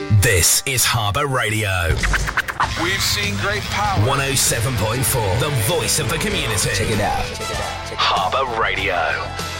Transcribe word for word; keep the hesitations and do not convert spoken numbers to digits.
This is Harbour Radio. We've seen great power. one oh seven point four, the voice of the community. Check it out. Check it out. Check it out. Harbour Radio.